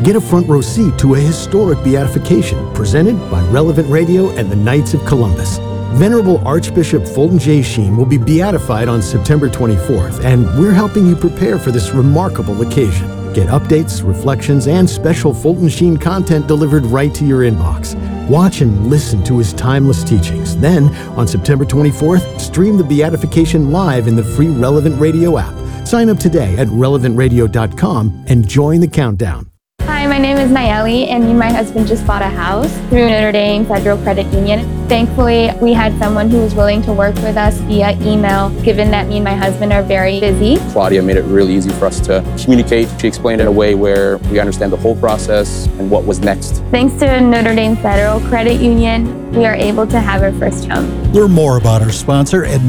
Get a front row seat to a historic beatification presented by Relevant Radio and the Knights of Columbus. Venerable Archbishop Fulton J. Sheen will be beatified on September 24th, and we're helping you prepare for this remarkable occasion. Get updates, reflections, and special Fulton Sheen content delivered right to your inbox. Watch and listen to his timeless teachings. Then, on September 24th, stream the beatification live in the free Relevant Radio app. Sign up today at relevantradio.com and join the countdown. Hi, my name is Nayeli, and me and my husband just bought a house through Notre Dame Federal Credit Union. Thankfully, we had someone who was willing to work with us via email, given that me and my husband are very busy. Claudia made it really easy for us to communicate. She explained it in a way where we understand the whole process and what was next. Thanks to Notre Dame Federal Credit Union, we are able to have our first home. Learn more about our sponsor at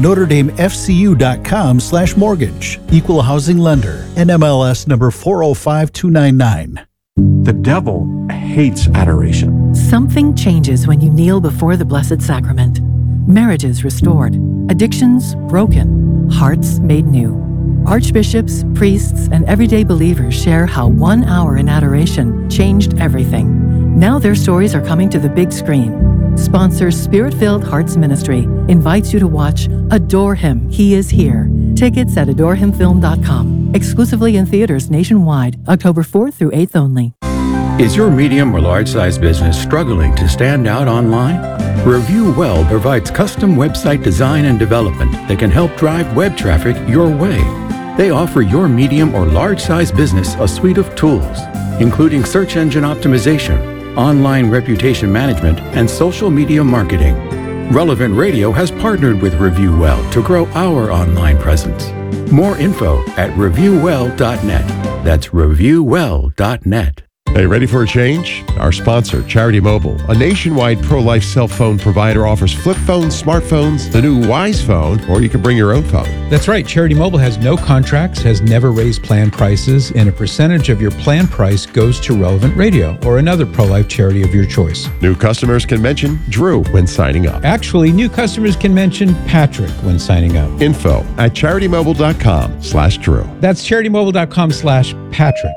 NotreDameFCU.com/mortgage. Equal housing lender. NMLS number 405299. The devil hates adoration. Something changes when you kneel before the Blessed Sacrament. Marriages restored, addictions broken, hearts made new. Archbishops, priests, and everyday believers share how 1 hour in adoration changed everything. Now their stories are coming to the big screen. Sponsor Spirit-Filled Hearts Ministry invites you to watch Adore Him, He Is Here. Tickets at adorehimfilm.com. Exclusively in theaters nationwide, October 4th through 8th only. Is your medium or large-size business struggling to stand out online? Review Well provides custom website design and development that can help drive web traffic your way. They offer your medium or large-size business a suite of tools, including search engine optimization, online reputation management, and social media marketing. Relevant Radio has partnered with Review Well to grow our online presence. More info at reviewwell.net. That's reviewwell.net. Hey, ready for a change? Our sponsor, Charity Mobile, a nationwide pro-life cell phone provider, offers flip phones, smartphones, the new Wise phone, or you can bring your own phone. That's right. Charity Mobile has no contracts, has never raised plan prices, and a percentage of your plan price goes to Relevant Radio or another pro-life charity of your choice. New customers can mention Drew when signing up. Actually, new customers can mention Patrick when signing up. Info at CharityMobile.com/Drew. That's CharityMobile.com/Patrick.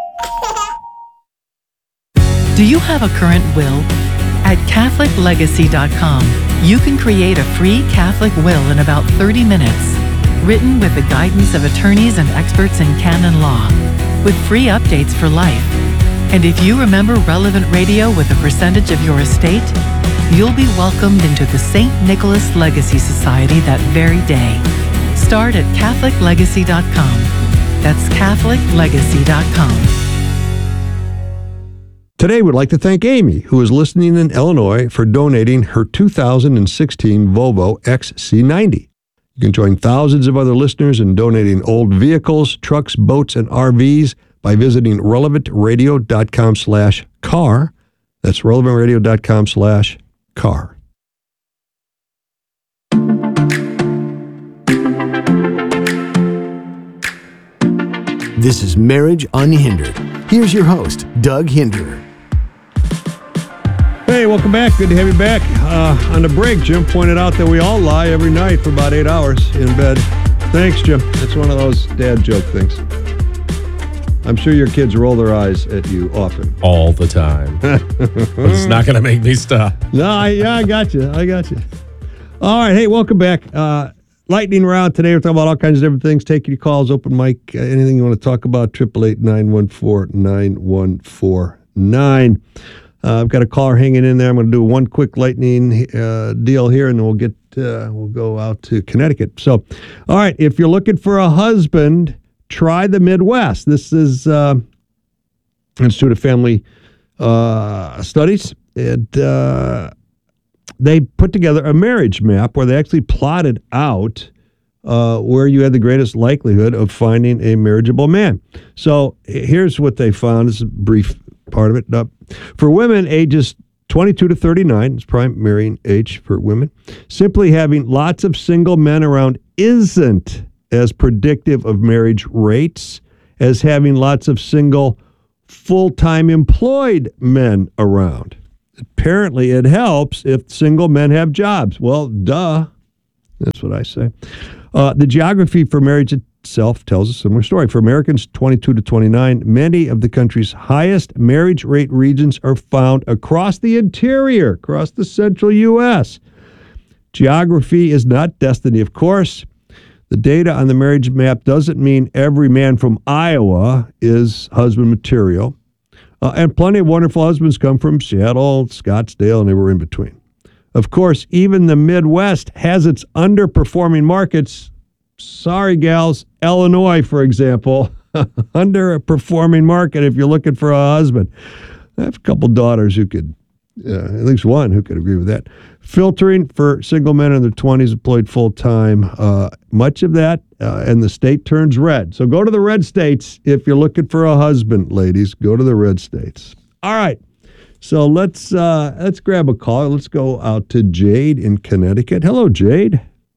Do you have a current will? At CatholicLegacy.com, you can create a free Catholic will in about 30 minutes, written with the guidance of attorneys and experts in canon law, with free updates for life. And if you remember Relevant Radio with a percentage of your estate, you'll be welcomed into the St. Nicholas Legacy Society that very day. Start at CatholicLegacy.com. That's CatholicLegacy.com. Today, we'd like to thank Amy, who is listening in Illinois, for donating her 2016 Volvo XC90. You can join thousands of other listeners in donating old vehicles, trucks, boats, and RVs by visiting relevantradio.com/car. That's relevantradio.com/car. This is Marriage Unhindered. Here's your host, Doug Hinderer. Hey, welcome back. Good to have you back. On the break, Jim pointed out that we all lie every night for about 8 hours in bed. Thanks, Jim. That's one of those dad joke things. I'm sure your kids roll their eyes at you often. All the time. It's not going to make me stop. No, I got you. All right. Hey, welcome back. Lightning round today. We're talking about all kinds of different things. Taking your calls, open mic, anything you want to talk about. 888-914-9149. I've got a caller hanging in there. I'm going to do one quick lightning deal here, and then we'll go out to Connecticut. So, all right, if you're looking for a husband, try the Midwest. This is Institute of Family Studies. They put together a marriage map where they actually plotted out where you had the greatest likelihood of finding a marriageable man. So here's what they found. This is a brief part of it. For women ages 22 to 39, it's prime marrying age for women, simply having lots of single men around isn't as predictive of marriage rates as having lots of single full-time employed men around. Apparently, it helps if single men have jobs. Well, duh. That's what I say. The geography for marriage itself tells a similar story. For Americans 22 to 29, many of the country's highest marriage rate regions are found across the interior, across the central U.S. Geography is not destiny, of course. The data on the marriage map doesn't mean every man from Iowa is husband material. And plenty of wonderful husbands come from Seattle, Scottsdale, and everywhere in between. Of course, even the Midwest has its underperforming markets. Sorry, gals. Illinois, for example, underperforming market if you're looking for a husband. I have a couple daughters who could, at least one who could agree with that. Filtering for single men in their 20s employed full-time. Much of that, and the state turns red. So go to the red states if you're looking for a husband, ladies. Go to the red states. All right. So let's grab a call. Let's go out to Jade in Connecticut. Hello, Jade.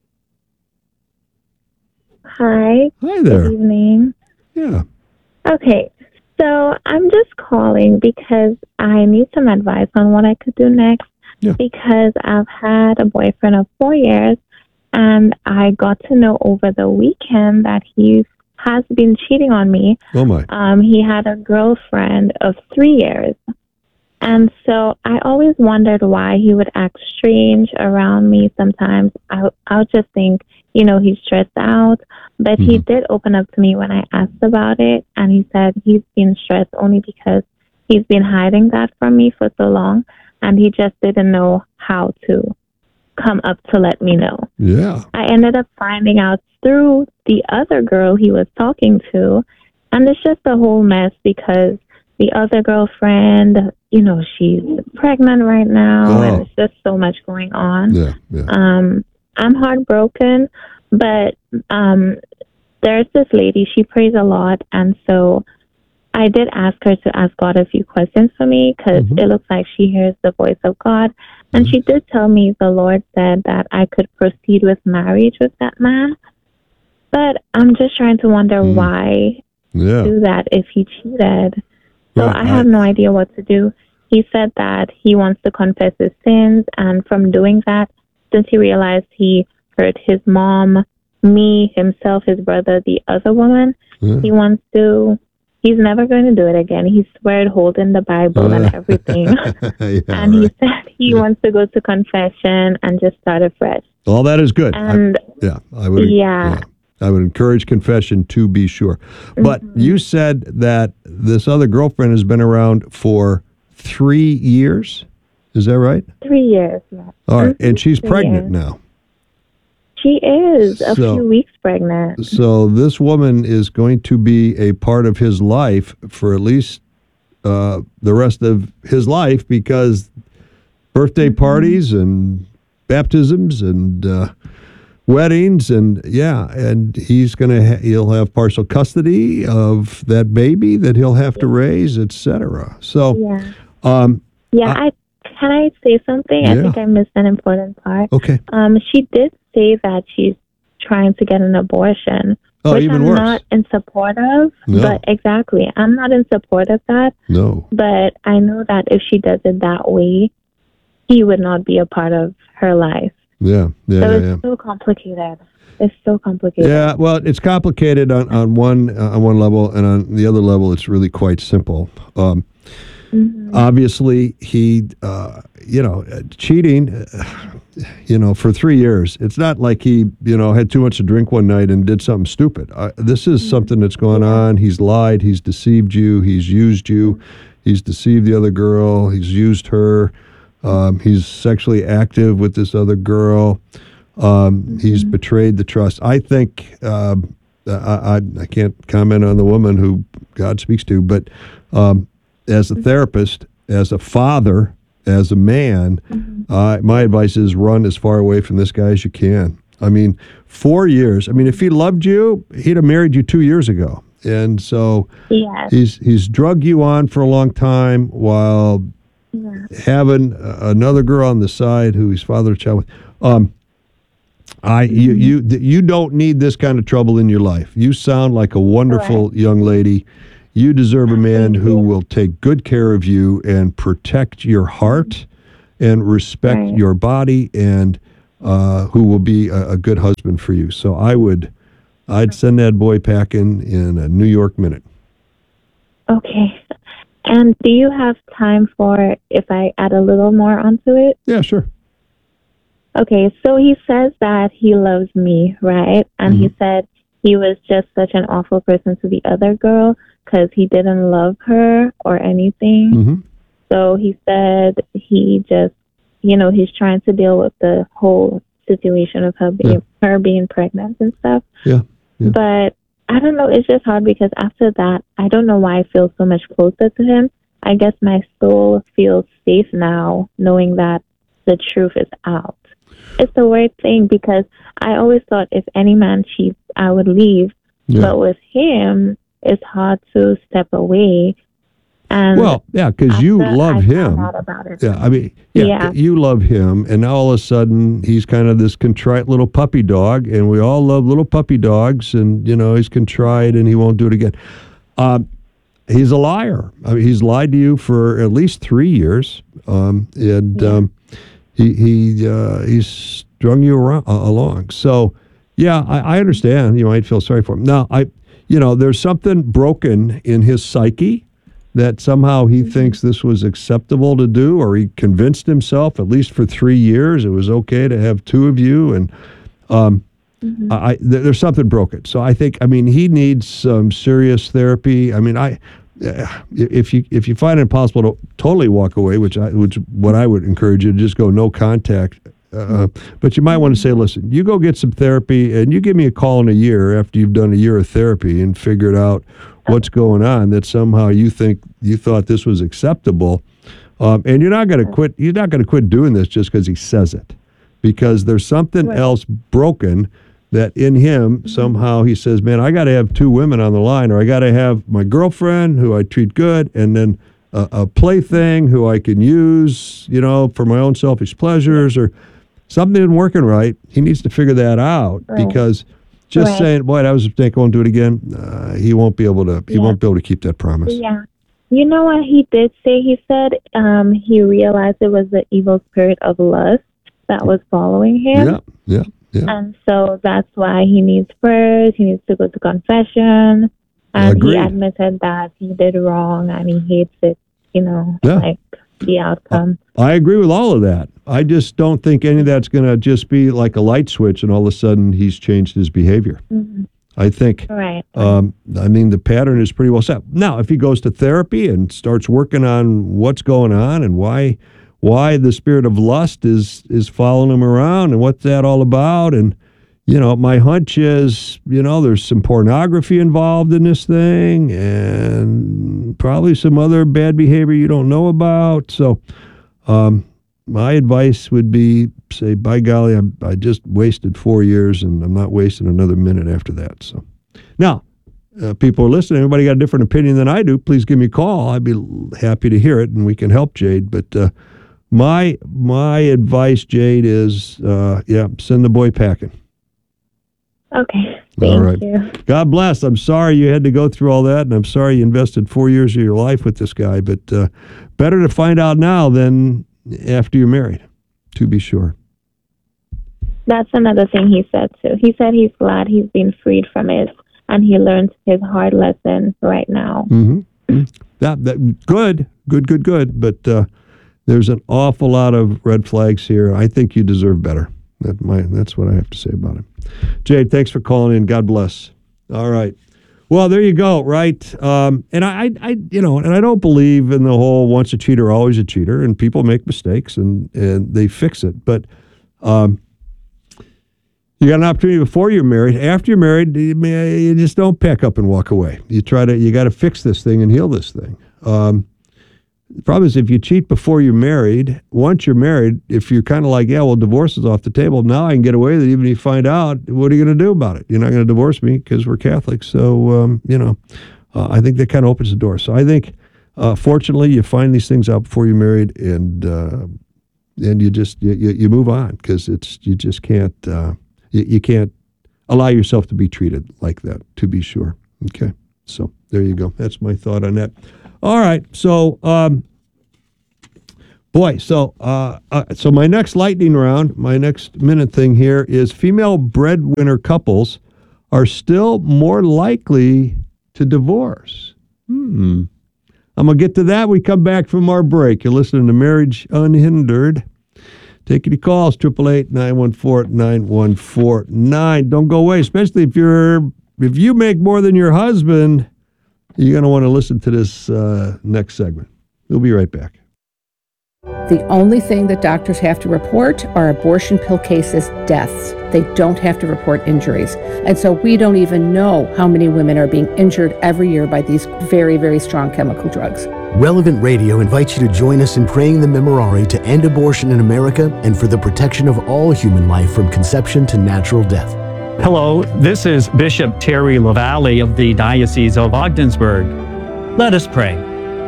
Hi. Hi there. Good evening. Yeah. Okay. So I'm just calling because I need some advice on what I could do next. Yeah. Because I've had a boyfriend of 4 years, and I got to know over the weekend that he has been cheating on me. Oh, my. He had a girlfriend of 3 years. And so I always wondered why he would act strange around me sometimes. I would just think, he's stressed out. But he did open up to me when I asked about it. And he said he's been stressed only because he's been hiding that from me for so long. And he just didn't know how to come up to let me know. Yeah. I ended up finding out through the other girl he was talking to. And it's just a whole mess because the other girlfriend, she's pregnant right now, and it's just so much going on. Yeah. I'm heartbroken, but there's this lady, she prays a lot, and so I did ask her to ask God a few questions for me because it looks like she hears the voice of God. And she did tell me the Lord said that I could proceed with marriage with that man. But I'm just trying to wonder why do that if he cheated. So I have no idea what to do. He said that he wants to confess his sins, and from doing that, since he realized he hurt his mom, me, himself, his brother, the other woman, he's never going to do it again. He sweared holding the Bible and everything. And he said he wants to go to confession and just start afresh. All that is good. And I would encourage confession to be sure. But you said that this other girlfriend has been around for 3 years. Is that right? 3 years, yeah. All right. And she's pregnant now. She is a few weeks pregnant. So this woman is going to be a part of his life for at least the rest of his life, because birthday parties and baptisms and weddings and he'll have partial custody of that baby that he'll have to raise, etc. So can I say something? I think I missed an important part. Okay. She did say that she's trying to get an abortion, which even I'm worse. not in support of. No. But exactly, I'm not in support of that. No. But I know that if she does it that way, he would not be a part of her life. It's so complicated. It's so complicated. Yeah, well, it's complicated on one level, and on the other level, it's really quite simple. Obviously, he, cheating, for 3 years. It's not like he, had too much to drink one night and did something stupid. This is something that's going on. He's lied. He's deceived you. He's used you. He's deceived the other girl. He's used her. He's sexually active with this other girl. He's betrayed the trust. I think, I can't comment on the woman who God speaks to, but as a therapist, as a father, as a man, my advice is run as far away from this guy as you can. 4 years. If he loved you, he'd have married you 2 years ago. And so he's drug you on for a long time while having another girl on the side who he's fathered a child with. You don't need this kind of trouble in your life. You sound like a wonderful young lady. You deserve a man who will take good care of you and protect your heart and respect your body, and who will be a good husband for you. So I would I'd send that boy packing in a New York minute. Okay. And do you have time for if I add a little more onto it? Yeah, sure. Okay, so he says that he loves me, right? And he said he was just such an awful person to the other girl because he didn't love her or anything. So he said he just, he's trying to deal with the whole situation of her being pregnant and stuff. Yeah. But I don't know. It's just hard because after that, I don't know why I feel so much closer to him. I guess my soul feels safe now knowing that the truth is out. It's a weird thing because I always thought if any man cheats, I would leave. Yeah. But with him, it's hard to step away. And well, yeah, because you love him. About it. Yeah, I mean, you love him, and now all of a sudden he's kind of this contrite little puppy dog, and we all love little puppy dogs, and he's contrite and he won't do it again. He's a liar. I mean, he's lied to you for at least 3 years, he's strung you along. So, yeah, I understand. You might feel sorry for him. Now, there's something broken in his psyche. That somehow he thinks this was acceptable to do, or he convinced himself, at least for 3 years, it was okay to have two of you. And there's something broken. So I think, he needs some serious therapy. If you find it impossible to totally walk away, which what I would encourage you to just go no contact. But you might want to say, listen, you go get some therapy, and you give me a call in a year after you've done a year of therapy and figured out what's going on, that somehow you thought this was acceptable, and you're not going to quit. You're not going to quit doing this just because he says it, because there's something else broken that in him somehow he says, man, I got to have two women on the line, or I got to have my girlfriend who I treat good, and then a plaything who I can use, for my own selfish pleasures, or something isn't working right. He needs to figure that out because. Just saying, boy, that was a mistake. I won't do it again. He won't be able to. He won't be able to keep that promise. Yeah, you know what he did say? He said he realized it was the evil spirit of lust that was following him. Yeah. And so that's why he needs prayers. He needs to go to confession, and he admitted that he did wrong and he hates it. Like the outcome. I agree with all of that. I just don't think any of that's going to just be like a light switch and all of a sudden he's changed his behavior. I think, the pattern is pretty well set. Now, if he goes to therapy and starts working on what's going on and why the spirit of lust is following him around and what's that all about, and my hunch is, there's some pornography involved in this thing and probably some other bad behavior you don't know about. So, my advice would be, say, by golly, I just wasted 4 years and I'm not wasting another minute after that. So now, people are listening. Everybody got a different opinion than I do. Please give me a call. I'd be happy to hear it and we can help Jade. But my advice, Jade, is, send the boy packing. Okay. Thank you. God bless. I'm sorry you had to go through all that, and I'm sorry you invested 4 years of your life with this guy, but better to find out now than after you're married, to be sure. That's another thing he said, too. He said he's glad he's been freed from it, and he learned his hard lesson right now. That good. But there's an awful lot of red flags here. I think you deserve better. That's what I have to say about him. Jade, thanks for calling in. God bless. All right. Well, there you go, right? And I don't believe in the whole once a cheater, always a cheater, and people make mistakes and they fix it. But you got an opportunity before you're married. After you're married, you just don't pack up and walk away. You got to fix this thing and heal this thing. The problem is if you cheat before you're married, once you're married, if you're kind of like, divorce is off the table. Now I can get away with it. Even if you find out, what are you going to do about it? You're not going to divorce me because we're Catholic. So, I think that kind of opens the door. So I think, fortunately, you find these things out before you're married and you just, you move on because you just can't, you can't allow yourself to be treated like that, to be sure. Okay. So there you go. That's my thought on that. All right, so so my next lightning round, my next minute thing here is female breadwinner couples are still more likely to divorce. I'm going to get to that when we come back from our break. You're listening to Marriage Unhindered. Take your calls, 888-914-9149. Don't go away, especially if you make more than your husband. You're going to want to listen to this next segment. We'll be right back. The only thing that doctors have to report are abortion pill cases, deaths. They don't have to report injuries. And so we don't even know how many women are being injured every year by these very, very strong chemical drugs. Relevant Radio invites you to join us in praying the Memorare to end abortion in America and for the protection of all human life from conception to natural death. Hello, this is Bishop Terry LaValle of the Diocese of Ogdensburg. Let us pray.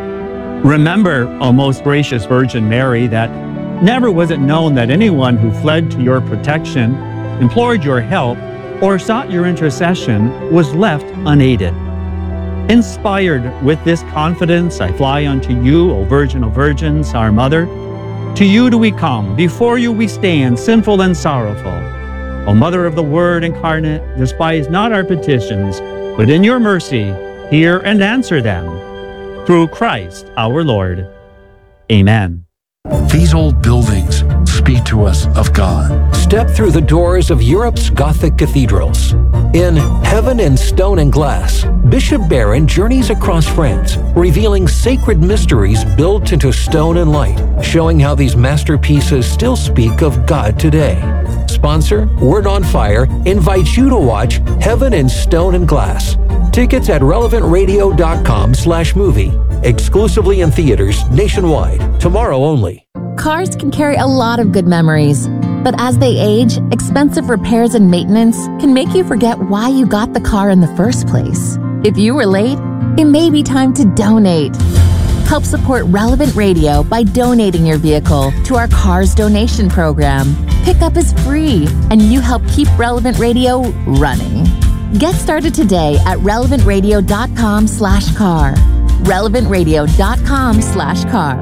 Remember, O most gracious Virgin Mary, that never was it known that anyone who fled to your protection, implored your help, or sought your intercession was left unaided. Inspired with this confidence, I fly unto you, O Virgin of Virgins, our Mother. To you do we come, before you we stand, sinful and sorrowful. O Mother of the Word incarnate, despise not our petitions, but in your mercy hear and answer them. Through Christ our Lord. Amen. These old buildings speak to us of God. Step through the doors of Europe's Gothic cathedrals. In Heaven in Stone and Glass, Bishop Barron journeys across France, revealing sacred mysteries built into stone and light, showing how these masterpieces still speak of God today. Sponsor, Word on Fire, invites you to watch Heaven in Stone and Glass. Tickets at relevantradio.com/movie. Exclusively in theaters nationwide. Tomorrow only. Cars can carry a lot of good memories, but as they age, expensive repairs and maintenance can make you forget why you got the car in the first place. If you were late, it may be time to donate. Help support Relevant Radio by donating your vehicle to our Cars Donation Program. Pickup is free, and you help keep Relevant Radio running. Get started today at relevantradio.com/car. relevantradio.com/car.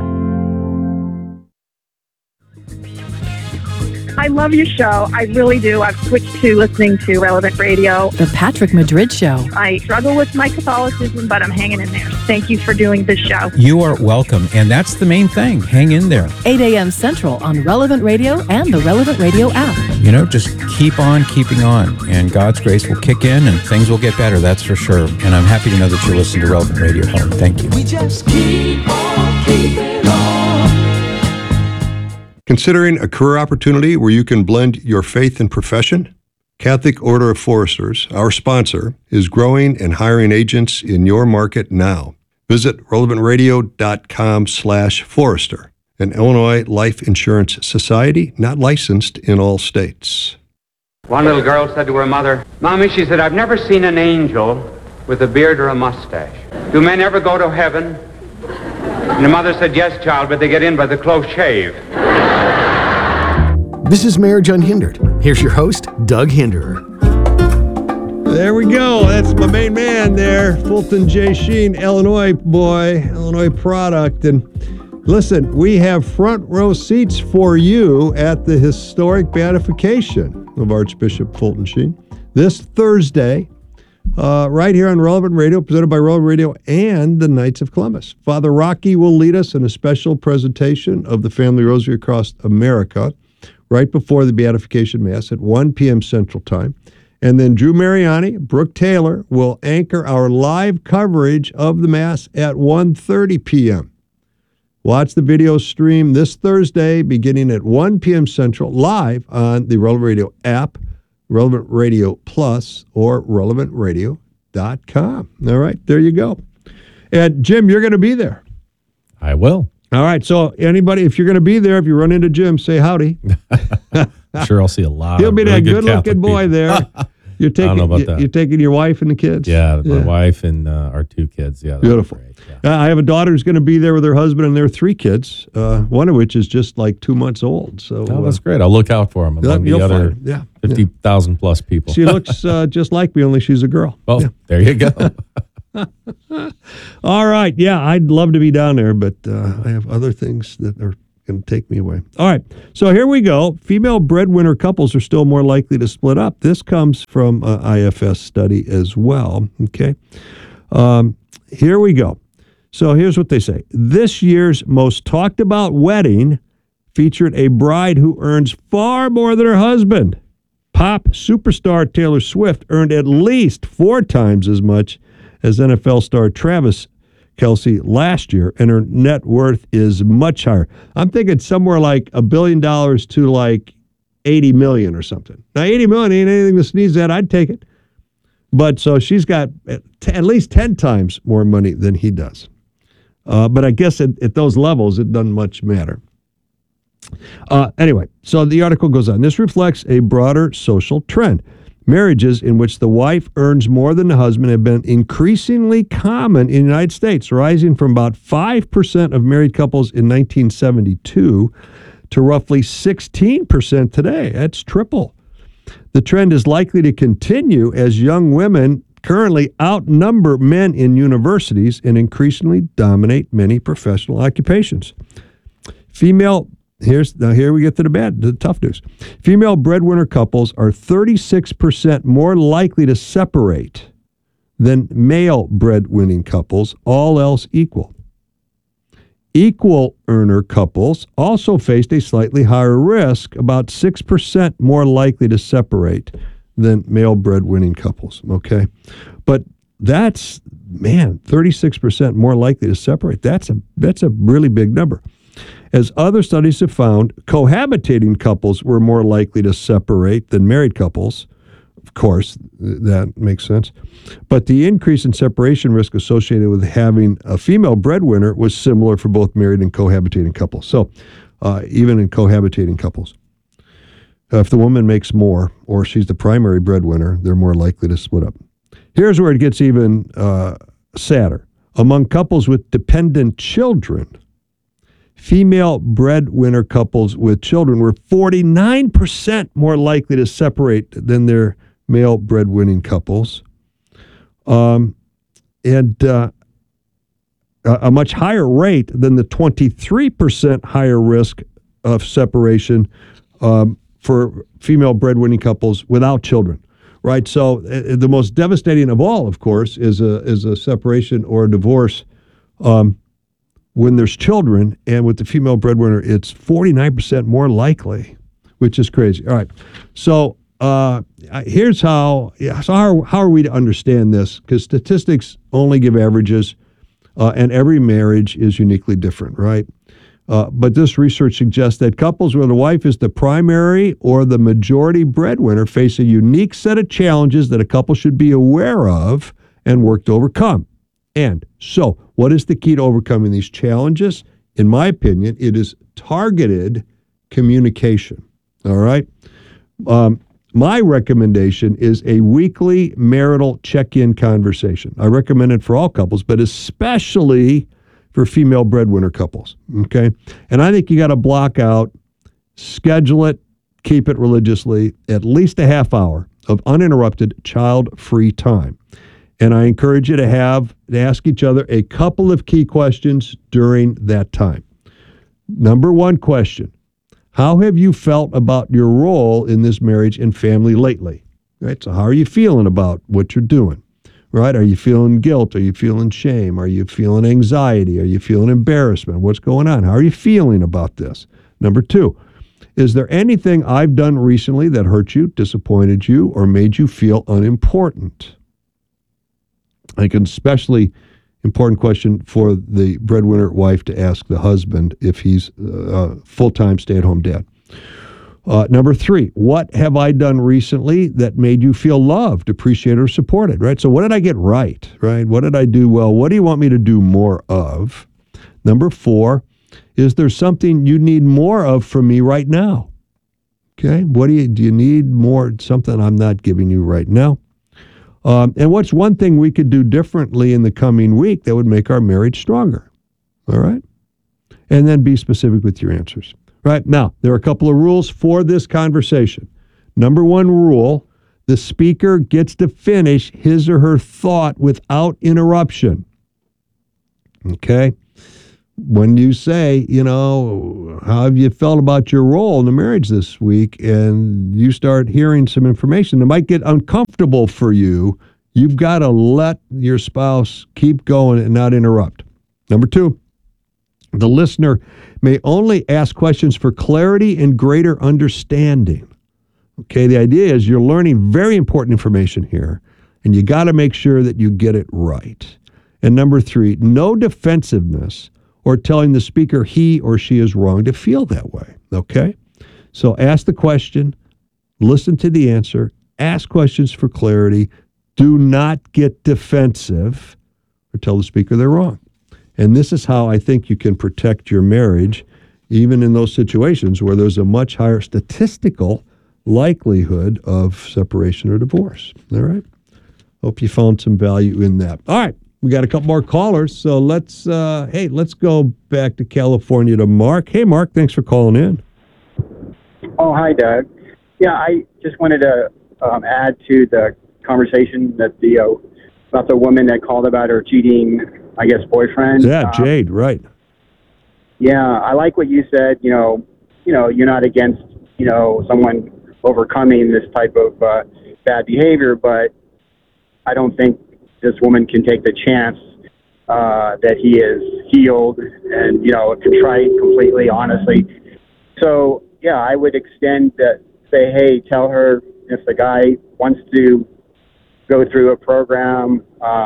I love your show. I really do. I've switched to listening to Relevant Radio. The Patrick Madrid Show. I struggle with my Catholicism, but I'm hanging in there. Thank you for doing this show. You are welcome, and that's the main thing. Hang in there. 8 a.m. Central on Relevant Radio and the Relevant Radio app. You know, just keep on keeping on, and God's grace will kick in, and things will get better, that's for sure. And I'm happy to know that you're listening to Relevant Radio at home. Thank you. We just keep on keeping on. Considering a career opportunity where you can blend your faith and profession? Catholic Order of Foresters, our sponsor, is growing and hiring agents in your market now. Visit relevantradio.com/Forester, an Illinois life insurance society not licensed in all states. One little girl said to her mother, "Mommy," she said, "I've never seen an angel with a beard or a mustache. Do men ever go to heaven?" And the mother said, "Yes, child, but they get in by the close shave." This is Marriage Unhindered. Here's your host, Doug Hinderer. There we go. That's my main man there, Fulton J. Sheen, Illinois boy, Illinois product. And listen, we have front row seats for you at the historic beatification of Archbishop Fulton Sheen this Thursday, right here on Relevant Radio, presented by Relevant Radio and the Knights of Columbus. Father Rocky will lead us in a special presentation of the Family Rosary across America, right before the Beatification Mass at 1 p.m. Central Time. And then Drew Mariani, Brooke Taylor, will anchor our live coverage of the Mass at 1:30 p.m. Watch the video stream this Thursday beginning at 1 p.m. Central, live on the Relevant Radio app, Relevant Radio Plus, or relevantradio.com. All right, there you go. And Jim, you're going to be there. I will. All right, so anybody, if you're going to be there, if you run into Jim, say howdy. I'm sure I'll see a lot. He'll be of really that good-looking boy there. You're taking, I don't know about that. You're taking your wife and the kids? Yeah, my wife and our 2 kids. Yeah, beautiful. Yeah. I have a daughter who's going to be there with her husband and their 3 kids, one of which is just like 2 months old. So that's great. I'll look out for them among the other 50,000 plus people. She looks just like me, only she's a girl. Well, there you go. All right. Yeah, I'd love to be down there, but I have other things that are going to take me away. All right, so here we go. Female breadwinner couples are still more likely to split up. This comes from an IFS study as well, okay? Here we go. So here's what they say. This year's most talked about wedding featured a bride who earns far more than her husband. Pop superstar Taylor Swift earned at least 4 times as much as NFL star Travis Kelce last year, and her net worth is much higher. I'm thinking somewhere like $1 billion to like 80 million or something. Now, 80 million ain't anything to sneeze at. I'd take it. But so she's got at least 10 times more money than he does. But I guess at those levels, it doesn't much matter. Anyway, so the article goes on. This reflects a broader social trend. Marriages in which the wife earns more than the husband have been increasingly common in the United States, rising from about 5% of married couples in 1972 to roughly 16% today. That's triple. The trend is likely to continue as young women currently outnumber men in universities and increasingly dominate many professional occupations. Here we get to the tough news. Female breadwinner couples are 36% more likely to separate than male breadwinning couples, all else equal. Equal earner couples also faced a slightly higher risk, about 6% more likely to separate than male breadwinning couples, okay? But that's, 36% more likely to separate. That's a really big number. As other studies have found, cohabitating couples were more likely to separate than married couples. Of course, that makes sense. But the increase in separation risk associated with having a female breadwinner was similar for both married and cohabitating couples. So even in cohabitating couples, if the woman makes more or she's the primary breadwinner, they're more likely to split up. Here's where it gets even sadder. Among couples with dependent children, female breadwinner couples with children were 49% more likely to separate than their male breadwinning couples. And a much higher rate than the 23% higher risk of separation for female breadwinning couples without children, right? So the most devastating of all, of course, is a separation or a divorce when there's children, and with the female breadwinner, it's 49% more likely, which is crazy. All right, so here's how are we to understand this? Because statistics only give averages, and every marriage is uniquely different, right? But this research suggests that couples where the wife is the primary or the majority breadwinner face a unique set of challenges that a couple should be aware of and work to overcome. And so, what is the key to overcoming these challenges? In my opinion, it is targeted communication. All right? My recommendation is a weekly marital check-in conversation. I recommend it for all couples, but especially for female breadwinner couples. Okay? And I think you got to block out, schedule it, keep it religiously, at least a half hour of uninterrupted child-free time. And I encourage you to ask each other a couple of key questions during that time. Number one question, how have you felt about your role in this marriage and family lately? Right? So how are you feeling about what you're doing? Right? Are you feeling guilt? Are you feeling shame? Are you feeling anxiety? Are you feeling embarrassment? What's going on? How are you feeling about this? Number two, is there anything I've done recently that hurt you, disappointed you, or made you feel unimportant? I think an especially important question for the breadwinner wife to ask the husband if he's a full-time stay-at-home dad. Number three, what have I done recently that made you feel loved, appreciated, or supported, right? So what did I get right, right? What did I do well? What do you want me to do more of? Number four, is there something you need more of from me right now? Okay, what do you need more, something I'm not giving you right now? And what's one thing we could do differently in the coming week that would make our marriage stronger? All right? And then be specific with your answers. Right? Now, there are a couple of rules for this conversation. Number one rule, the speaker gets to finish his or her thought without interruption. Okay? when you say, how have you felt about your role in the marriage this week, and you start hearing some information that might get uncomfortable for you, you've got to let your spouse keep going and not interrupt. Number 2, the listener may only ask questions for clarity and greater understanding. Okay, the idea is you're learning very important information here, and you got to make sure that you get it right. And number 3, no defensiveness or telling the speaker he or she is wrong to feel that way, okay? So ask the question, listen to the answer, ask questions for clarity, do not get defensive or tell the speaker they're wrong. And this is how I think you can protect your marriage, even in those situations where there's a much higher statistical likelihood of separation or divorce, all right? Hope you found some value in that. All right. We got a couple more callers, so let's go back to California to Mark. Hey, Mark, thanks for calling in. Oh, hi, Doug. Yeah, I just wanted to add to the conversation that about the woman that called about her cheating, I guess, boyfriend. Yeah, Jade, right. Yeah, I like what you said. You're not against someone overcoming this type of bad behavior, but I don't think this woman can take the chance that he is healed and, contrite completely, honestly. So, yeah, I would extend that, say, hey, tell her if the guy wants to go through a program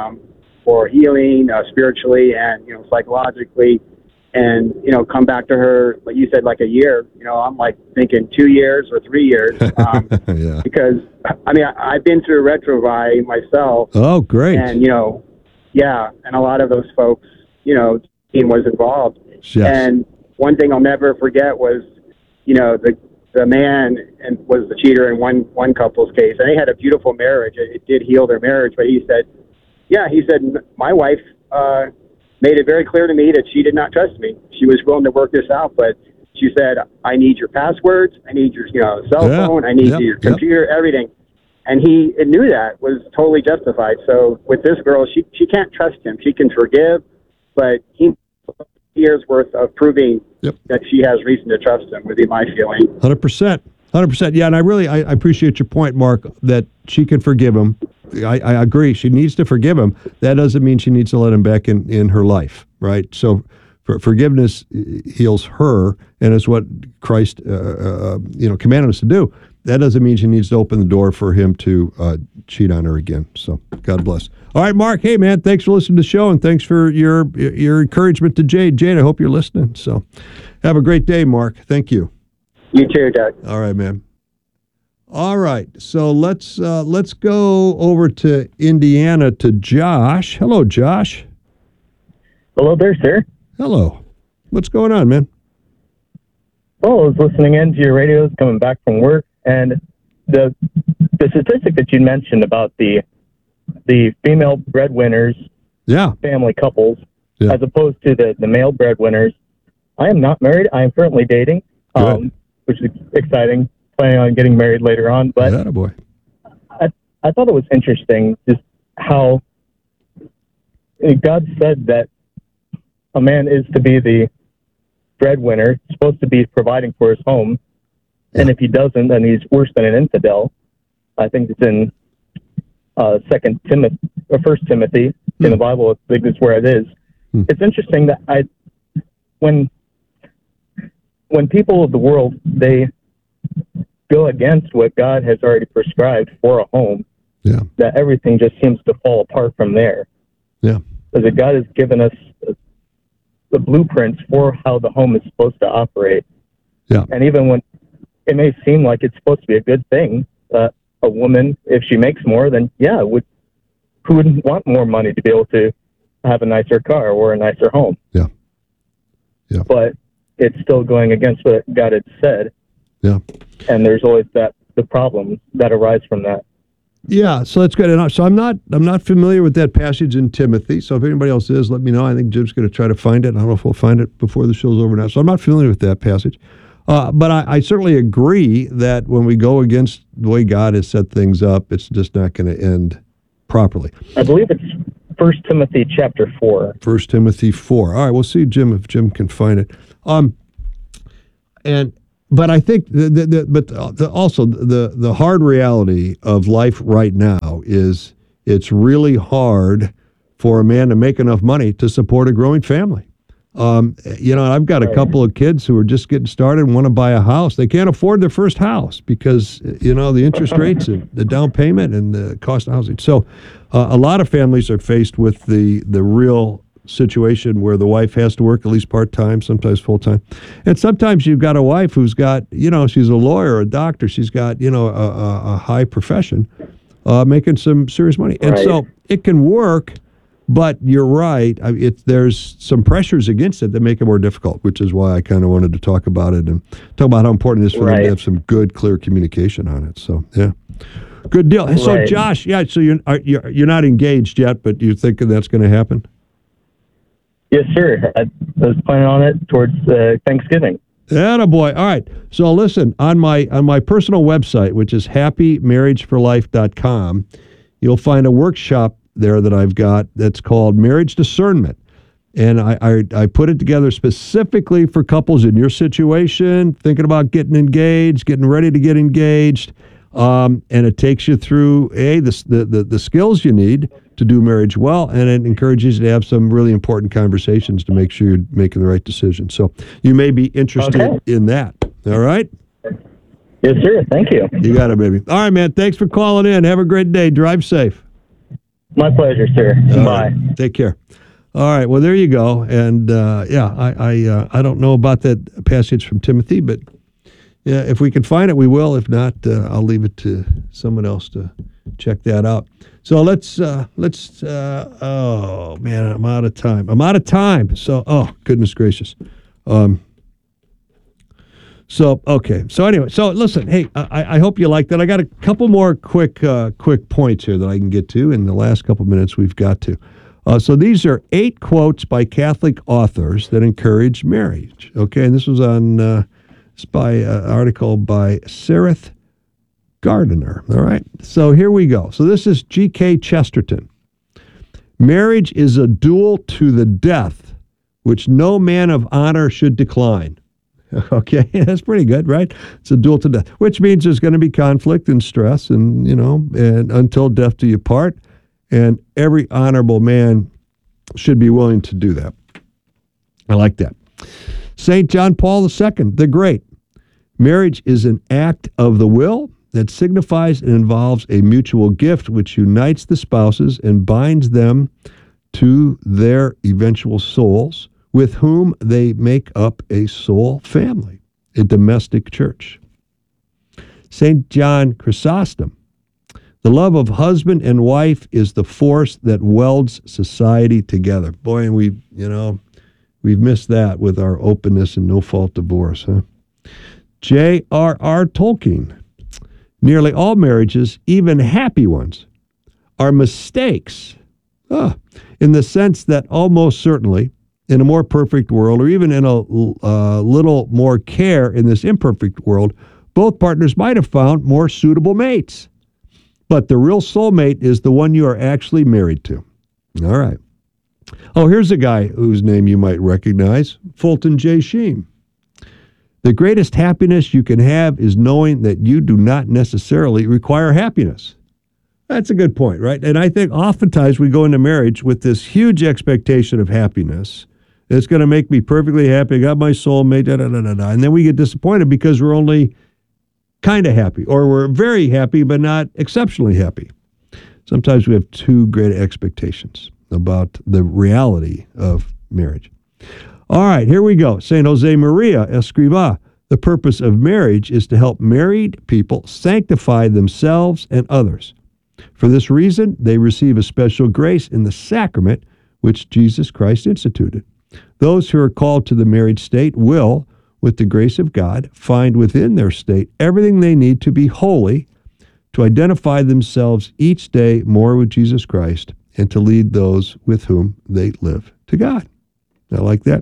for healing spiritually and, psychologically and, come back to her, like you said, like a year. I'm like thinking 2 years or 3 years yeah. Because, I've been through Retrovi myself. Oh, great. And, and a lot of those folks, team was involved. Yes. And one thing I'll never forget was, the man was the cheater in one couple's case. And they had a beautiful marriage. It did heal their marriage. But he said, my wife made it very clear to me that she did not trust me. She was willing to work this out, but she said, I need your passwords, I need your cell phone, I need your computer, everything. And he knew that was totally justified. So with this girl, she can't trust him. She can forgive, but he years worth of proving that she has reason to trust him would be my feeling. 100%. 100%. Yeah, and I appreciate your point, Mark, that she can forgive him. I agree. She needs to forgive him. That doesn't mean she needs to let him back in her life, right? So forgiveness heals her, and is what Christ commanded us to do. That doesn't mean she needs to open the door for him to cheat on her again. So God bless. All right, Mark. Hey, man, thanks for listening to the show, and thanks for your encouragement to Jade. Jade, I hope you're listening. So have a great day, Mark. Thank you. You too, Doug. All right, man. All right, so let's go over to Indiana to Josh. Hello, Josh. Hello there, sir. Hello. What's going on, man? Well, I was listening in to your radios coming back from work, and the statistic that you mentioned about the female breadwinners, family couples, as opposed to the male breadwinners. I am not married. I am currently dating, which is exciting. Planning on getting married later on, but I thought it was interesting just how God said that a man is to be the breadwinner, supposed to be providing for his home, and if he doesn't, then he's worse than an infidel. I think it's in 1 Timothy in the Bible. I think it's where it is. It's interesting that when people of the world, they go against what God has already prescribed for a home, that everything just seems to fall apart from there. Yeah. Because God has given us the blueprints for how the home is supposed to operate. Yeah. And even when it may seem like it's supposed to be a good thing, a woman, if she makes more, then who wouldn't want more money to be able to have a nicer car or a nicer home? Yeah. Yeah. But it's still going against what God had said. Yeah. And there's always the problems that arise from that. Yeah, so that's good. And so I'm not familiar with that passage in Timothy. So if anybody else is, let me know. I think Jim's going to try to find it. I don't know if we'll find it before the show's over now. So I'm not familiar with that passage. But I certainly agree that when we go against the way God has set things up, it's just not going to end properly. I believe it's 1 Timothy chapter 4. 1 Timothy 4. All right, we'll see Jim if Jim can find it. But I think also the hard reality of life right now is it's really hard for a man to make enough money to support a growing family. I've got a couple of kids who are just getting started and want to buy a house. They can't afford their first house because, the interest rates and the down payment and the cost of housing. So a lot of families are faced with the real situation where the wife has to work at least part-time, sometimes full-time. And sometimes you've got a wife who's got, she's a lawyer or a doctor. She's got, a high profession, making some serious money. And so it can work. But you're right. There's some pressures against it that make it more difficult, which is why I kind of wanted to talk about it and talk about how important it is for them to have some good, clear communication on it. So, yeah, good deal. So, Josh, so you're not engaged yet, but you're thinking that's going to happen? Yes, sir. I was planning on it towards Thanksgiving. Attaboy. All right. So, listen, on my personal website, which is happymarriageforlife.com, you'll find a workshop there that I've got that's called Marriage Discernment. And I put it together specifically for couples in your situation, thinking about getting engaged, getting ready to get engaged. And it takes you through, the skills you need to do marriage well, and it encourages you to have some really important conversations to make sure you're making the right decision. So you may be interested in that. All right? Yes, sir. Thank you. You got it, baby. All right, man. Thanks for calling in. Have a great day. Drive safe. My pleasure, sir. Bye. Take care. All right. Well, there you go. And I don't know about that passage from Timothy, but yeah, if we can find it, we will. If not, I'll leave it to someone else to check that out. So let's. Oh man, I'm out of time. So, oh goodness gracious. So anyway, so listen, hey, I hope you liked that. I got a couple more quick points here that I can get to in the last couple minutes we've got to. So these are 8 quotes by Catholic authors that encourage marriage. Okay, and this was on it's by an article by Sarith Gardiner. All right, so here we go. So this is G.K. Chesterton. Marriage is a duel to the death, which no man of honor should decline. Okay, that's pretty good, right? It's a duel to death, which means there's going to be conflict and stress and, and until death do you part. And every honorable man should be willing to do that. I like that. St. John Paul II, the Great. Marriage is an act of the will that signifies and involves a mutual gift which unites the spouses and binds them to their eventual souls, with whom they make up a soul family, a domestic church. St. John Chrysostom, the love of husband and wife is the force that welds society together. Boy, and we've missed that with our openness and no-fault divorce, huh? J.R.R. Tolkien, nearly all marriages, even happy ones, are mistakes, in the sense that almost certainly, in a more perfect world, or even in a little more care in this imperfect world, both partners might have found more suitable mates. But the real soulmate is the one you are actually married to. All right. Oh, here's a guy whose name you might recognize, Fulton J. Sheen. The greatest happiness you can have is knowing that you do not necessarily require happiness. That's a good point, right? And I think oftentimes we go into marriage with this huge expectation of happiness. It's going to make me perfectly happy. I got my soulmate, and then we get disappointed because we're only kind of happy, or we're very happy but not exceptionally happy. Sometimes we have too great expectations about the reality of marriage. All right, here we go. St. Jose Maria Escrivá. The purpose of marriage is to help married people sanctify themselves and others. For this reason, they receive a special grace in the sacrament which Jesus Christ instituted. Those who are called to the married state will, with the grace of God, find within their state everything they need to be holy, to identify themselves each day more with Jesus Christ, and to lead those with whom they live to God. I like that.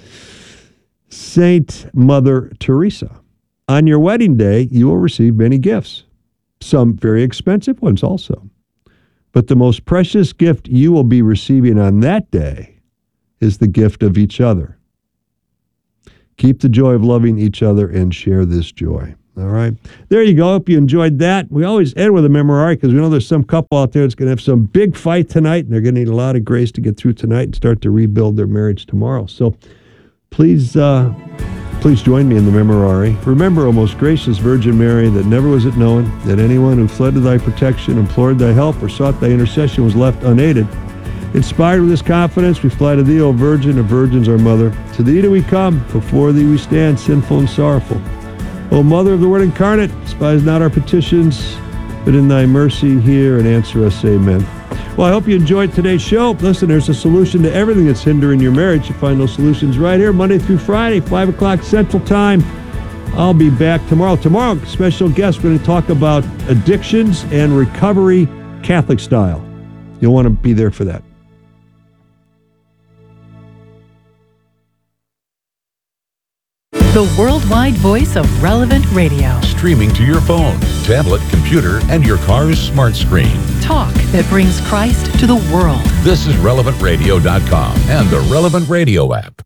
Saint Mother Teresa. On your wedding day, you will receive many gifts, some very expensive ones also. But the most precious gift you will be receiving on that day is the gift of each other. Keep the joy of loving each other and share this joy. All right. There you go. Hope you enjoyed that. We always end with a memorare because we know there's some couple out there that's going to have some big fight tonight, and they're going to need a lot of grace to get through tonight and start to rebuild their marriage tomorrow. So please join me in the memorare. Remember, O most gracious Virgin Mary, that never was it known that anyone who fled to thy protection, implored thy help, or sought thy intercession was left unaided. Inspired with this confidence, we fly to thee, O Virgin of Virgins, our Mother. To thee do we come, before thee we stand, sinful and sorrowful. O Mother of the Word incarnate, despise not our petitions, but in thy mercy hear and answer us. Amen. Well, I hope you enjoyed today's show. Listen, there's a solution to everything that's hindering your marriage. You find those solutions right here, Monday through Friday, 5 o'clock Central Time. I'll be back tomorrow. Tomorrow, special guest, we're going to talk about addictions and recovery Catholic style. You'll want to be there for that. The worldwide voice of Relevant Radio. Streaming to your phone, tablet, computer, and your car's smart screen. Talk that brings Christ to the world. This is RelevantRadio.com and the Relevant Radio app.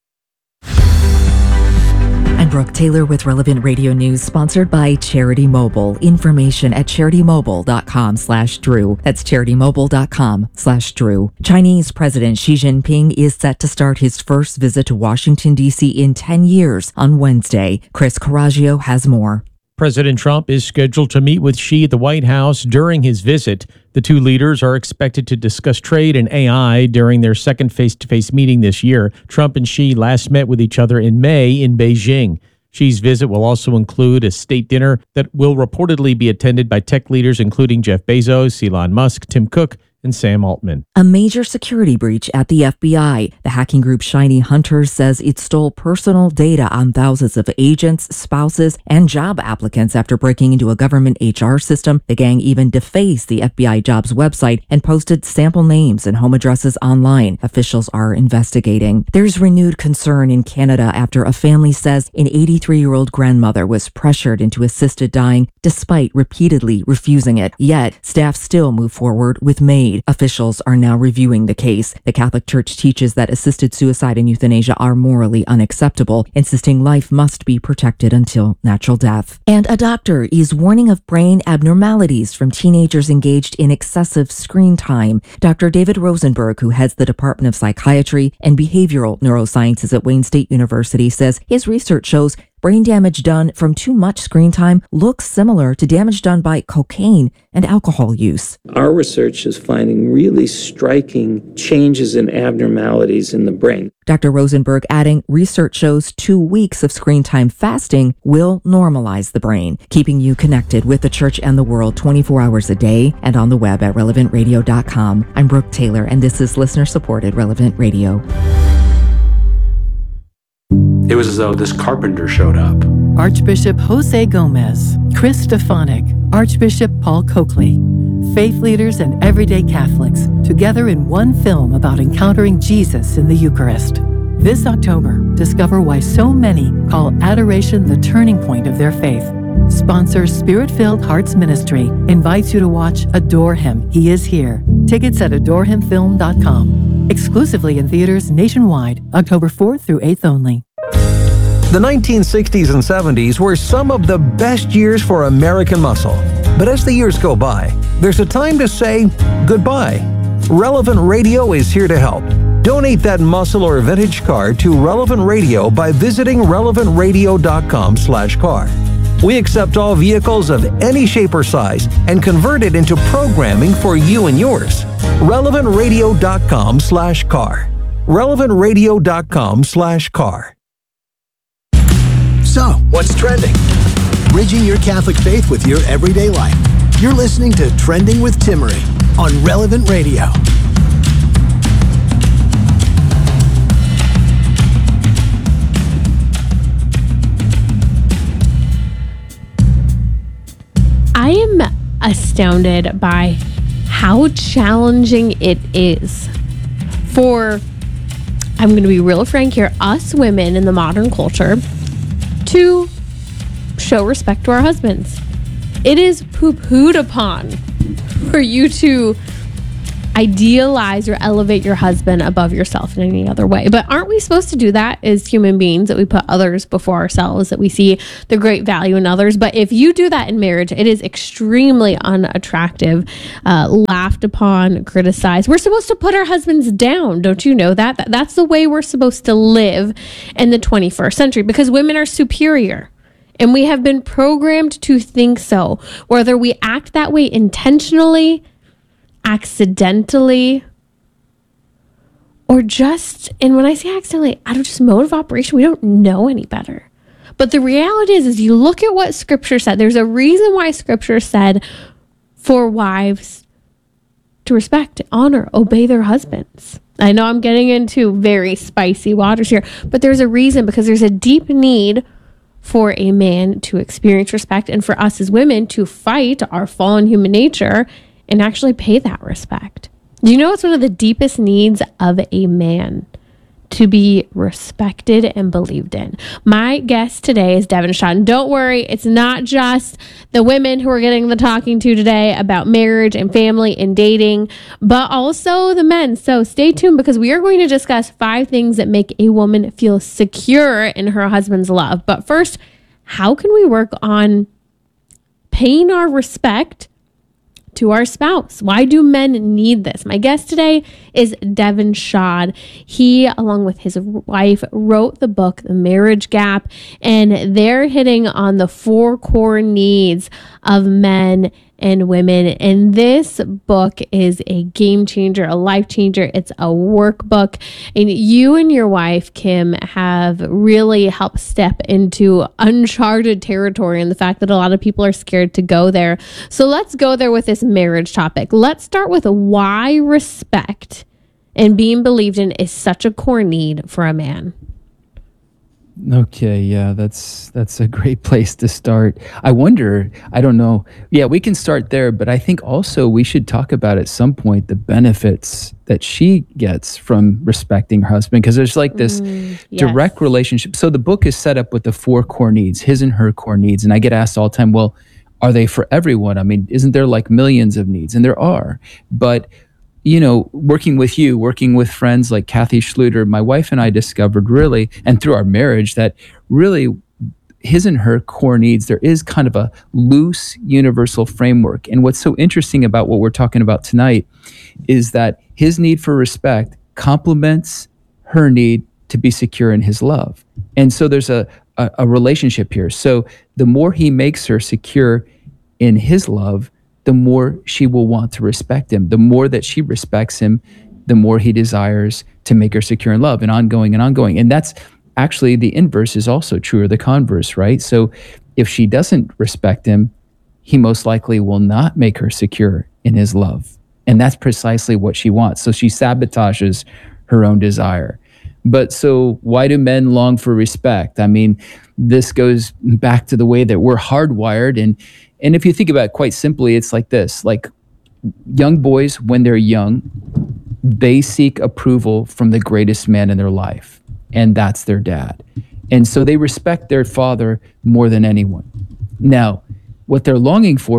I'm Brooke Taylor with Relevant Radio News, sponsored by Charity Mobile. Information at CharityMobile.com/Drew. That's CharityMobile.com/Drew. Chinese President Xi Jinping is set to start his first visit to Washington, D.C. in 10 years on Wednesday. Chris Coraggio has more. President Trump is scheduled to meet with Xi at the White House during his visit. The two leaders are expected to discuss trade and AI during their second face-to-face meeting this year. Trump and Xi last met with each other in May in Beijing. Xi's visit will also include a state dinner that will reportedly be attended by tech leaders including Jeff Bezos, Elon Musk, Tim Cook, and Sam Altman. A major security breach at the FBI. The hacking group Shiny Hunters says it stole personal data on thousands of agents, spouses, and job applicants after breaking into a government HR system. The gang even defaced the FBI jobs website and posted sample names and home addresses online. Officials are investigating. There's renewed concern in Canada after a family says an 83-year-old grandmother was pressured into assisted dying despite repeatedly refusing it. Yet, staff still move forward with MAID. Officials are now reviewing the case. The Catholic Church teaches that assisted suicide and euthanasia are morally unacceptable, insisting life must be protected until natural death. And a doctor is warning of brain abnormalities from teenagers engaged in excessive screen time. Dr. David Rosenberg, who heads the Department of Psychiatry and Behavioral Neurosciences at Wayne State University, says his research shows brain damage done from too much screen time looks similar to damage done by cocaine and alcohol use. Our research is finding really striking changes and abnormalities in the brain. Dr. Rosenberg adding, research shows 2 weeks of screen time fasting will normalize the brain, keeping you connected with the church and the world 24 hours a day and on the web at relevantradio.com. I'm Brooke Taylor, and this is listener-supported Relevant Radio. It was as though this carpenter showed up. Archbishop Jose Gomez, Chris Stefanik, Archbishop Paul Coakley. Faith leaders and everyday Catholics together in one film about encountering Jesus in the Eucharist. This October, discover why so many call adoration the turning point of their faith. Sponsor Spirit-Filled Hearts Ministry invites you to watch Adore Him, He Is Here. Tickets at adorehimfilm.com. Exclusively in theaters nationwide, October 4th through 8th only. The 1960s and 70s were some of the best years for American muscle. But as the years go by, there's a time to say goodbye. Relevant Radio is here to help. Donate that muscle or vintage car to Relevant Radio by visiting relevantradio.com/car. We accept all vehicles of any shape or size and convert it into programming for you and yours. relevantradio.com/car. relevantradio.com/car. So, what's trending? Bridging your Catholic faith with your everyday life. You're listening to Trending with Timmery on Relevant Radio. I am astounded by how challenging it is for, I'm going to be real frank here, us women in the modern culture to show respect to our husbands. It is poo-pooed upon for you to idealize or elevate your husband above yourself in any other way. But aren't we supposed to do that as human beings, that we put others before ourselves, that we see the great value in others? But if you do that in marriage, it is extremely unattractive, laughed upon, criticized. We're supposed to put our husbands down. Don't you know that? That's the way we're supposed to live in the 21st century, because women are superior. And we have been programmed to think so, whether we act that way intentionally, accidentally, or just, and when I say accidentally, out of just mode of operation, we don't know any better. But the reality is you look at what Scripture said. There's a reason why Scripture said for wives to respect, honor, obey their husbands. I know I'm getting into very spicy waters here, but there's a reason, because there's a deep need for a man to experience respect, and for us as women to fight our fallen human nature and actually pay that respect. You know, it's one of the deepest needs of a man, to be respected and believed in. My guest today is Devin Shaw. And don't worry, it's not just the women who are getting the talking to today about marriage and family and dating, but also the men. So stay tuned, because we are going to discuss 5 things that make a woman feel secure in her husband's love. But first, how can we work on paying our respect to our spouse? Why do men need this? My guest today is Devin Shaw. He, along with his wife, wrote the book, The Marriage Gap, and they're hitting on the 4 core needs of men and women. And this book is a game changer, a life changer. It's a workbook. And you and your wife, Kim, have really helped step into uncharted territory, and the fact that a lot of people are scared to go there. So let's go there with this marriage topic. Let's start with why respect and being believed in is such a core need for a man. Okay, yeah, that's a great place to start. I wonder, I don't know. Yeah, we can start there, but I think also we should talk about at some point the benefits that she gets from respecting her husband, because there's like this direct relationship. So the book is set up with the 4 core needs, his and her core needs. And I get asked all the time, well, are they for everyone? I mean, isn't there like millions of needs? And there are. But you know, working with you, working with friends like Kathy Schluter, my wife and I discovered really, and through our marriage, that really his and her core needs, there is kind of a loose universal framework. And what's so interesting about what we're talking about tonight is that his need for respect complements her need to be secure in his love. And so there's a relationship here. So the more he makes her secure in his love, the more she will want to respect him. The more that she respects him, the more he desires to make her secure in love, and ongoing and ongoing. And that's actually, the inverse is also true, or the converse, right? So if she doesn't respect him, he most likely will not make her secure in his love. And that's precisely what she wants. So she sabotages her own desire. But so why do men long for respect? I mean, this goes back to the way that we're hardwired. And if you think about it quite simply, it's like this, like young boys, when they're young, they seek approval from the greatest man in their life, and that's their dad. And so they respect their father more than anyone. Now, what they're longing for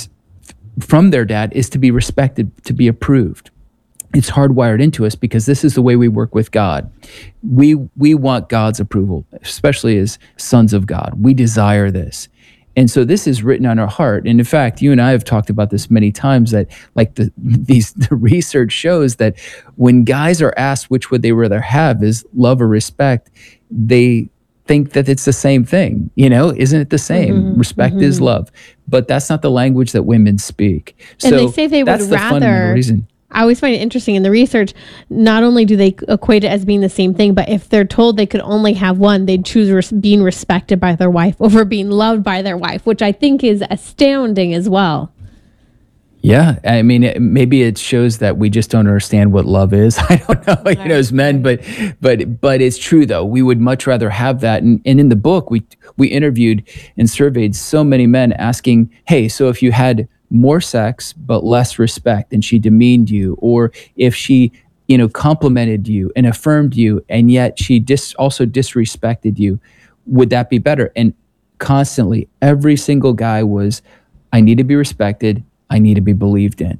from their dad is to be respected, to be approved. It's hardwired into us because this is the way we work with God. We want God's approval, especially as sons of God. We desire this. And so this is written on our heart. And in fact, you and I have talked about this many times, that like the research shows that when guys are asked which would they rather have, is love or respect, they think that it's the same thing. You know, isn't it the same? Mm-hmm, respect is love. But that's not the language that women speak. And so they say they would that's the fundamental reason. I always find it interesting in the research, not only do they equate it as being the same thing, but if they're told they could only have one, they'd choose being respected by their wife over being loved by their wife, which I think is astounding as well. Yeah, I mean, maybe it shows that we just don't understand what love is. I don't know, you know, as men, but it's true though. We would much rather have that. And in the book, we interviewed and surveyed so many men asking, hey, so if you had more sex but less respect and she demeaned you, or if she, you know, complimented you and affirmed you and yet she also disrespected you, would that be better? And constantly every single guy was, I need to be respected, I need to be believed in.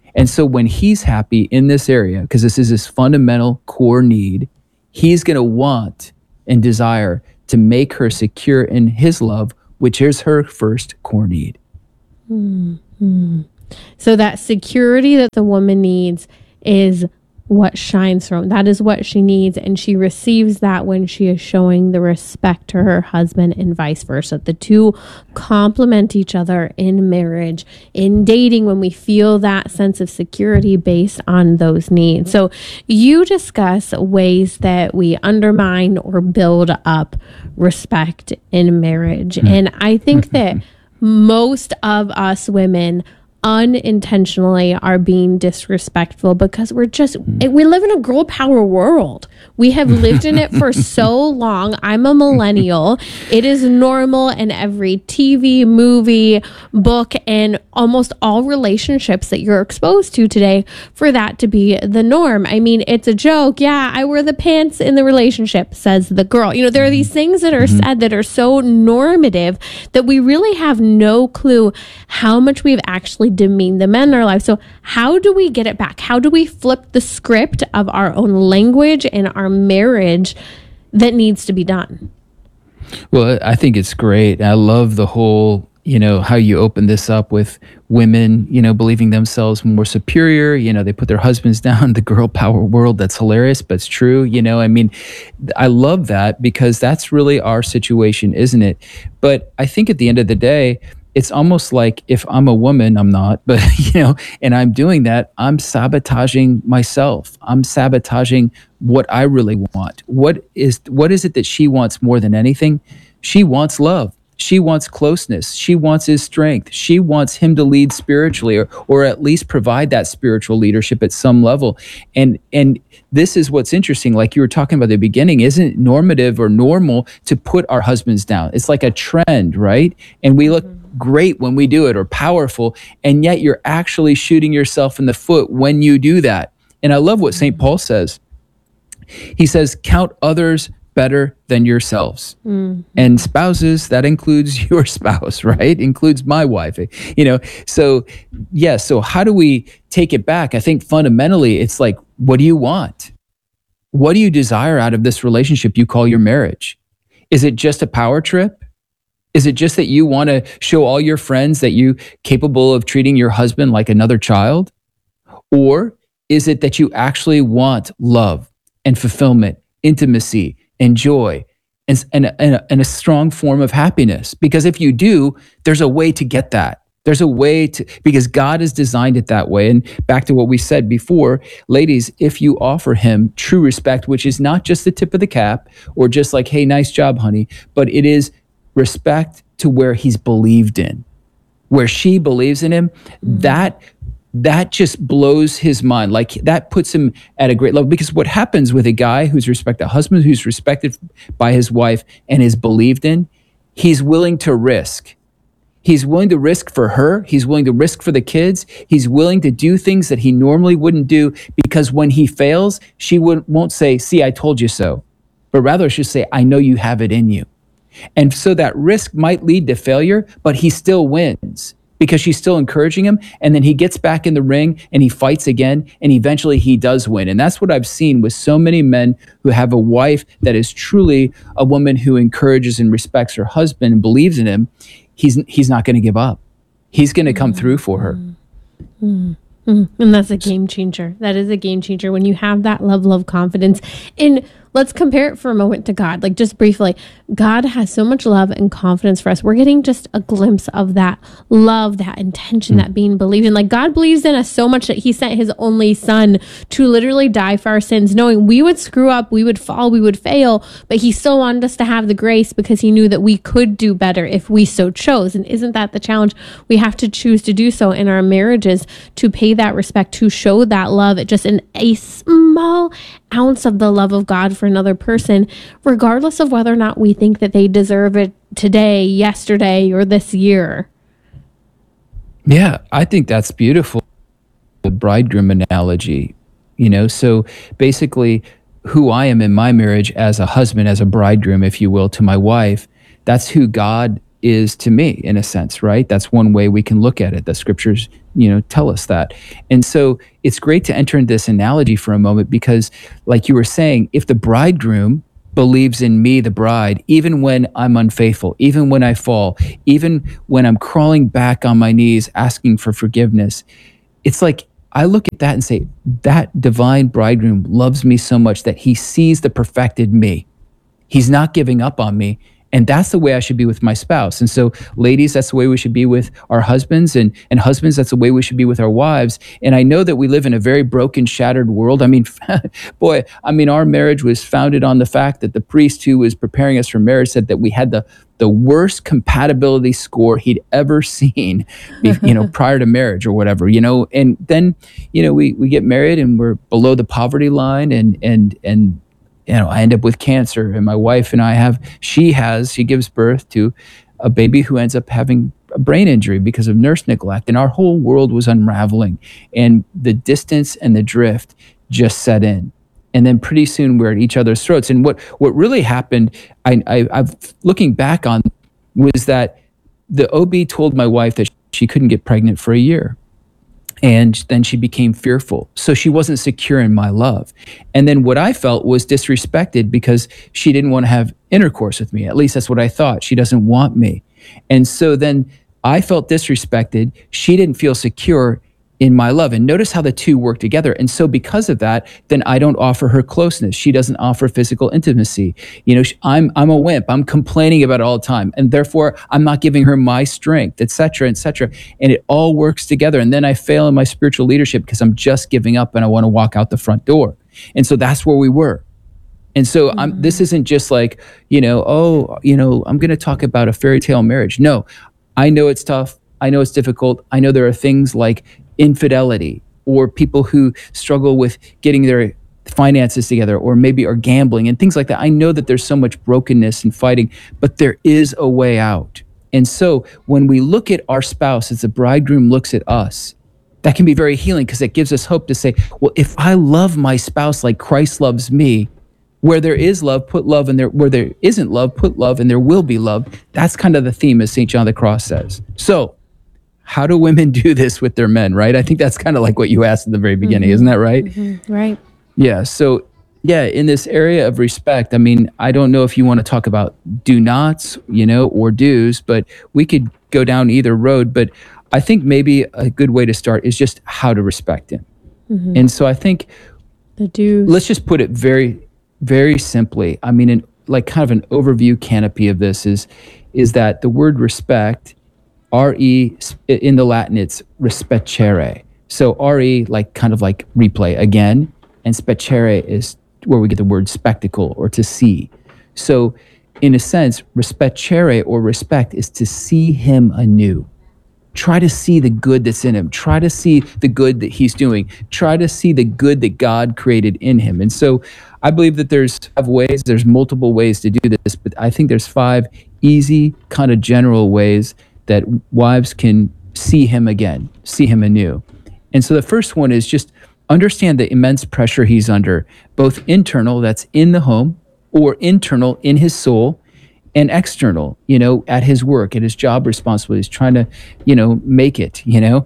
And so when he's happy in this area, because this is his fundamental core need, he's going to want and desire to make her secure in his love, which is her first core need. Mm-hmm. So that security that the woman needs is what shines from. That is what she needs, and she receives that when she is showing the respect to her husband and vice versa. The two complement each other in marriage, in dating, when we feel that sense of security based on those needs. So you discuss ways that we undermine or build up respect in marriage. And I think that most of us women unintentionally are being disrespectful because we live in a girl power world. We have lived in it for so long. I'm a millennial. It is normal in every TV, movie, book, and almost all relationships that you're exposed to today for that to be the norm. I mean, it's a joke. Yeah, I wear the pants in the relationship, says the girl. You know, there are these things that are said that are so normative that we really have no clue how much we've actually demeaned the men in our lives. So how do we get it back? How do we flip the script of our own language and our marriage that needs to be done? Well, I think it's great. I love the whole, how you open this up with women, believing themselves more superior. They put their husbands down, the girl power world. That's hilarious, but it's true. I love that because that's really our situation, isn't it? But I think at the end of the day, it's almost like if I'm a woman, I'm not, but, and I'm doing that, I'm sabotaging myself. I'm sabotaging what I really want. What is it that she wants more than anything? She wants love. She wants closeness. She wants his strength. She wants him to lead spiritually or at least provide that spiritual leadership at some level. And this is what's interesting. Like you were talking about at the beginning, isn't it normative or normal to put our husbands down? It's like a trend, right? And we look great when we do it or powerful. And yet you're actually shooting yourself in the foot when you do that. And I love what St. Paul says. He says, count others better than yourselves. And spouses, that includes your spouse, right? Includes my wife, So how do we take it back? I think fundamentally it's like, what do you want? What do you desire out of this relationship you call your marriage? Is it just a power trip? Is it just that you want to show all your friends that you're capable of treating your husband like another child? Or is it that you actually want love and fulfillment, intimacy, and joy, and a strong form of happiness? Because if you do, there's a way to get that. There's a way to, because God has designed it that way. And back to what we said before, ladies, if you offer him true respect, which is not just the tip of the cap or just like, hey, nice job, honey, but it is respect to where he's believed in, where she believes in him, that just blows his mind. Like that puts him at a great level, because what happens with a guy who's respected, a husband who's respected by his wife and is believed in, he's willing to risk. He's willing to risk for her. He's willing to risk for the kids. He's willing to do things that he normally wouldn't do, because when he fails, she won't say, see, I told you so, but rather she'll say, I know you have it in you. And so that risk might lead to failure, but he still wins because she's still encouraging him. And then he gets back in the ring and he fights again, and eventually he does win. And that's what I've seen with so many men who have a wife that is truly a woman who encourages and respects her husband and believes in him. He's not going to give up. He's going to come through for her. And that's a game changer. That is a game changer when you have that level of confidence. And let's compare it for a moment to God. Like just briefly, God has so much love and confidence for us. We're getting just a glimpse of that love, that intention, that being believed in. Like God believes in us so much that he sent his only son to literally die for our sins, knowing we would screw up, we would fall, we would fail, but he still wanted us to have the grace because he knew that we could do better if we so chose. And isn't that the challenge? We have to choose to do so in our marriages, to pay that respect, to show that love, just in a small ounce of the love of God for another person, regardless of whether or not we think that they deserve it today, yesterday, or this year. Yeah, I think that's beautiful. The bridegroom analogy, so basically who I am in my marriage as a husband, as a bridegroom, if you will, to my wife, that's who God is to me, in a sense, right? That's one way we can look at it. The scriptures, tell us that. And so it's great to enter into this analogy for a moment, because like you were saying, if the bridegroom believes in me, the bride, even when I'm unfaithful, even when I fall, even when I'm crawling back on my knees, asking for forgiveness, it's like, I look at that and say, that divine bridegroom loves me so much that he sees the perfected me. He's not giving up on me. And that's the way I should be with my spouse. And so, ladies, that's the way we should be with our husbands, and husbands, that's the way we should be with our wives. And I know that we live in a very broken, shattered world. I mean, our marriage was founded on the fact that the priest who was preparing us for marriage said that we had the worst compatibility score he'd ever seen, prior to marriage or whatever, And then, we get married and we're below the poverty line, and I end up with cancer, and my wife and she gives birth to a baby who ends up having a brain injury because of nurse neglect. And our whole world was unraveling, and the distance and the drift just set in. And then pretty soon we're at each other's throats. And what really happened, I've looking back on, was that the OB told my wife that she couldn't get pregnant for a year. And then she became fearful. So she wasn't secure in my love. And then what I felt was disrespected because she didn't want to have intercourse with me. At least that's what I thought. She doesn't want me. And so then I felt disrespected. She didn't feel secure in my love. And notice how the two work together. And so because of that, then I don't offer her closeness. She doesn't offer physical intimacy. I'm a wimp. I'm complaining about it all the time. And therefore, I'm not giving her my strength, et cetera, et cetera. And it all works together. And then I fail in my spiritual leadership because I'm just giving up and I want to walk out the front door. And so that's where we were. And so this isn't just like, I'm going to talk about a fairy tale marriage. No, I know it's tough. I know it's difficult. I know there are things like infidelity, or people who struggle with getting their finances together, or maybe are gambling and things like that. I know that there's so much brokenness and fighting, but there is a way out. And so when we look at our spouse as the bridegroom looks at us, that can be very healing, because it gives us hope to say, well, if I love my spouse like Christ loves me, where there is love, put love, and where there isn't love, put love, and there will be love. That's kind of the theme, as St. John the Cross says. So how do women do this with their men, right? I think that's kind of like what you asked at the very beginning, isn't that right? Mm-hmm. Right. Yeah. So, in this area of respect, I don't know if you want to talk about do nots, or do's, but we could go down either road. But I think maybe a good way to start is just how to respect him. Mm-hmm. And so I think the do's. Let's just put it very, very simply. In like kind of an overview canopy of this is that the word respect, R-E, in the Latin, it's respecere. So R-E, like kind of like replay again, and specere is where we get the word spectacle, or to see. So in a sense, respecere or respect is to see him anew. Try to see the good that's in him. Try to see the good that he's doing. Try to see the good that God created in him. And so I believe that there's multiple ways to do this, but I think there's 5 easy kind of general ways that wives can see him again, see him anew. And so the first one is just understand the immense pressure he's under, both internal, that's in the home, or internal in his soul, and external, at his work, at his job responsibilities, trying to, make it,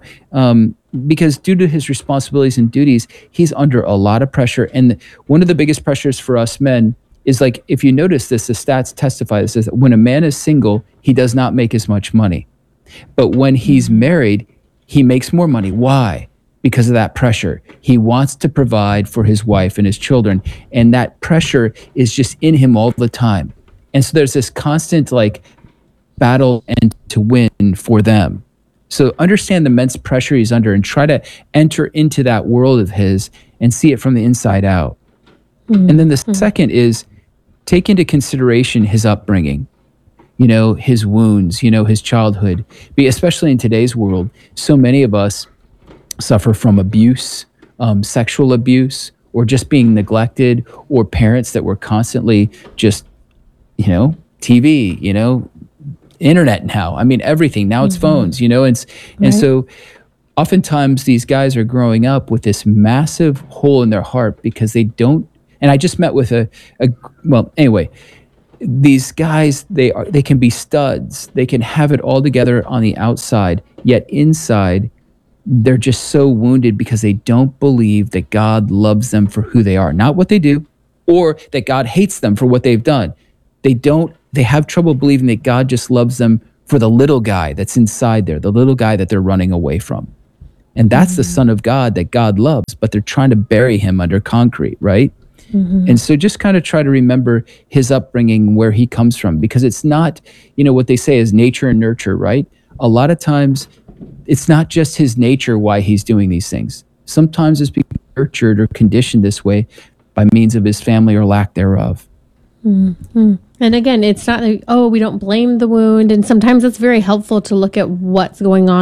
because due to his responsibilities and duties, he's under a lot of pressure. And one of the biggest pressures for us men is, like, if you notice this, the stats testify this, is that when a man is single, he does not make as much money. But when he's married, he makes more money. Why? Because of that pressure. He wants to provide for his wife and his children. And that pressure is just in him all the time. And so there's this constant battle and to win for them. So understand the immense pressure he's under and try to enter into that world of his and see it from the inside out. Mm-hmm. And then the second is take into consideration his upbringing. His wounds, his childhood. Especially in today's world, so many of us suffer from abuse, sexual abuse, or just being neglected, or parents that were constantly just, TV, internet now. Everything. Now it's phones, and so oftentimes these guys are growing up with this massive hole in their heart because they don't. And I just met with these guys, they can be studs. They can have it all together on the outside, yet inside, they're just so wounded because they don't believe that God loves them for who they are, not what they do, or that God hates them for what they've done. They have trouble believing that God just loves them for the little guy that's inside there, the little guy that they're running away from. And that's the Son of God that God loves, but they're trying to bury him under concrete, right? And so just kind of try to remember his upbringing, where he comes from, because it's not, what they say is nature and nurture, right? A lot of times it's not just his nature why he's doing these things. Sometimes it's being nurtured or conditioned this way by means of his family or lack thereof. And again, it's not like, we don't blame the wound. And sometimes it's very helpful to look at what's going on